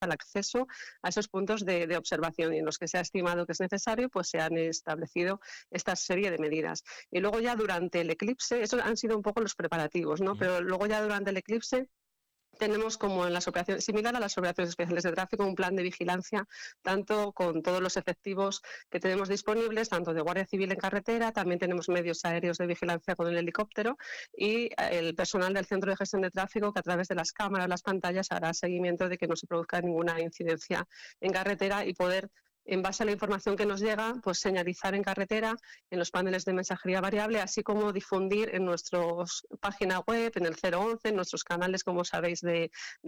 el acceso a esos puntos de observación, y en los que se ha estimado que es necesario, pues se han establecido esta serie de medidas. Y luego ya durante el eclipse, esos han sido un poco los preparativos, ¿no? Pero luego ya durante el eclipse tenemos, como en las operaciones, similar a las operaciones especiales de tráfico, un plan de vigilancia, tanto con todos los efectivos que tenemos disponibles, tanto de Guardia Civil en carretera, también tenemos medios aéreos de vigilancia con el helicóptero, y el personal del Centro de Gestión de Tráfico, que a través de las cámaras, las pantallas, hará seguimiento de que no se produzca ninguna incidencia en carretera, y poder, en base a la información que nos llega, pues señalizar en carretera, en los paneles de mensajería variable, así como difundir en nuestra página web, en el 011, en nuestros canales, como sabéis, de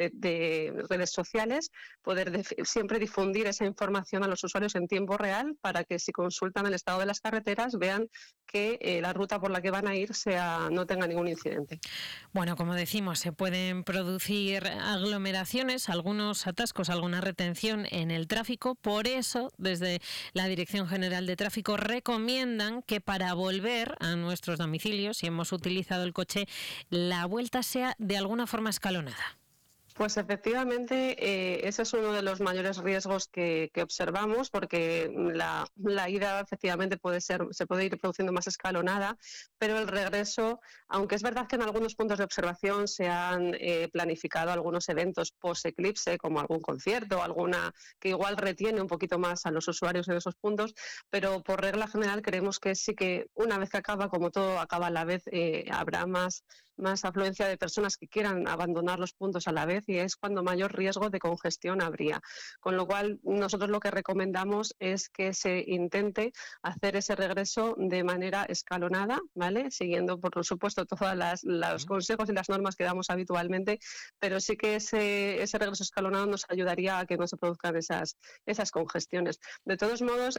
redes sociales, poder siempre difundir esa información a los usuarios en tiempo real, para que si consultan el estado de las carreteras vean que la ruta por la que van a ir no tenga ningún incidente. Bueno, como decimos, se pueden producir aglomeraciones, algunos atascos, alguna retención en el tráfico. Por eso, desde la Dirección General de Tráfico recomiendan que para volver a nuestros domicilios, si hemos utilizado el coche, la vuelta sea de alguna forma escalonada. Pues efectivamente, ese es uno de los mayores riesgos que observamos, porque la ida efectivamente se puede ir produciendo más escalonada, pero el regreso, aunque es verdad que en algunos puntos de observación se han planificado algunos eventos post-eclipse, como algún concierto, alguna que igual retiene un poquito más a los usuarios en esos puntos, pero por regla general creemos que sí, que una vez que acaba, como todo acaba a la vez, habrá más afluencia de personas que quieran abandonar los puntos a la vez, y es cuando mayor riesgo de congestión habría. Con lo cual, nosotros lo que recomendamos es que se intente hacer ese regreso de manera escalonada, ¿vale? Siguiendo, por supuesto, todos los consejos y las normas que damos habitualmente, pero sí que ese regreso escalonado nos ayudaría a que no se produzcan esas congestiones. De todos modos,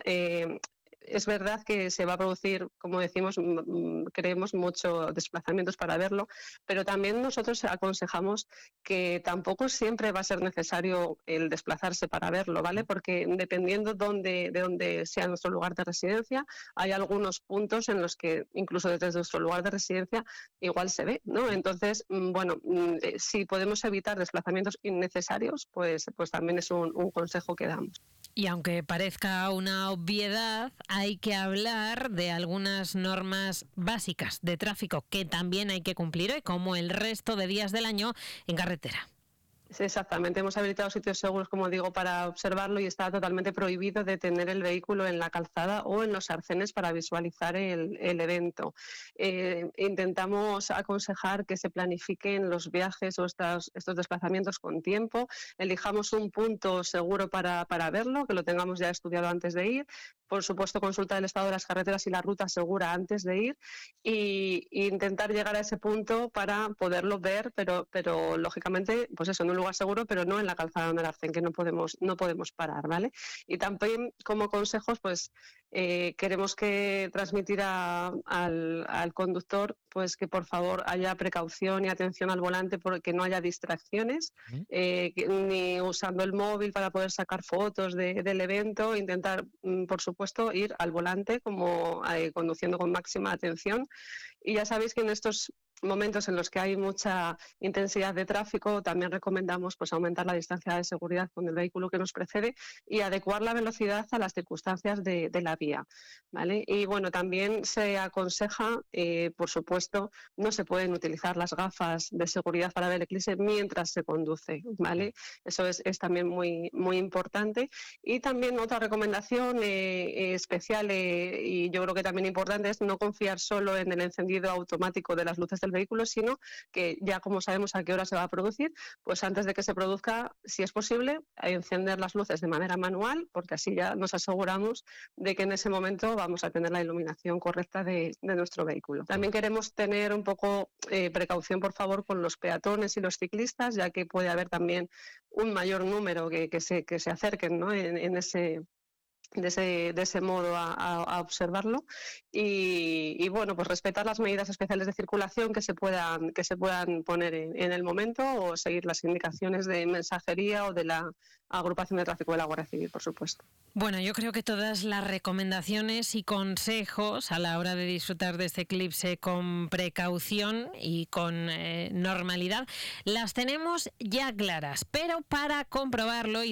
es verdad que se va a producir, como decimos, creemos muchos desplazamientos para verlo, pero también nosotros aconsejamos que tampoco siempre va a ser necesario el desplazarse para verlo, ¿vale? Porque dependiendo de dónde sea nuestro lugar de residencia, hay algunos puntos en los que incluso desde nuestro lugar de residencia igual se ve, ¿no? Entonces, bueno, si podemos evitar desplazamientos innecesarios, pues también es un consejo que damos. Y aunque parezca una obviedad, hay que hablar de algunas normas básicas de tráfico que también hay que cumplir hoy, como el resto de días del año en carretera. Sí, exactamente, hemos habilitado sitios seguros, como digo, para observarlo, y está totalmente prohibido detener el vehículo en la calzada o en los arcenes para visualizar el evento. Intentamos aconsejar que se planifiquen los viajes o estos desplazamientos con tiempo, elijamos un punto seguro para verlo, que lo tengamos ya estudiado antes de ir. Por supuesto, consultar el estado de las carreteras y la ruta segura antes de ir, y intentar llegar a ese punto para poderlo ver, pero lógicamente, pues eso, en un lugar seguro, pero no en la calzada del arcén, que no podemos parar, ¿vale? Y también, como consejos, pues queremos transmitir al conductor, pues que por favor haya precaución y atención al volante, porque no haya distracciones, ni usando el móvil para poder sacar fotos del evento. Intentar, por supuesto, ir al volante como conduciendo con máxima atención. Y ya sabéis que en estos momentos en los que hay mucha intensidad de tráfico, también recomendamos, pues, aumentar la distancia de seguridad con el vehículo que nos precede y adecuar la velocidad a las circunstancias de la vía, ¿vale? Y bueno, también se aconseja, por supuesto, no se pueden utilizar las gafas de seguridad para ver el eclipse mientras se conduce, ¿vale? Eso es también muy, muy importante. Y también otra recomendación especial, y yo creo que también importante, es no confiar solo en el encendido automático de las luces del vehículo, sino que ya, como sabemos a qué hora se va a producir, pues antes de que se produzca, si es posible, encender las luces de manera manual, porque así ya nos aseguramos de que en ese momento vamos a tener la iluminación correcta de nuestro vehículo. También queremos tener un poco precaución, por favor, con los peatones y los ciclistas, ya que puede haber también un mayor número que se acerquen, ¿no? en de ese modo a observarlo y bueno, pues respetar las medidas especiales de circulación que se puedan poner en el momento, o seguir las indicaciones de mensajería o de la agrupación de tráfico de la Guardia Civil, por supuesto. Bueno, yo creo que todas las recomendaciones y consejos a la hora de disfrutar de este eclipse con precaución y con normalidad las tenemos ya claras, pero para comprobarlo y